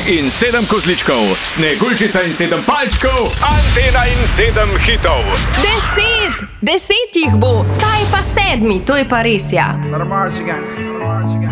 in 7 kozličkov, Sneguljčica in 7 palčkov, Antena in 7 hitov. 10 jih bo, ta je pa 7, to je pa res, ja. Marzigan.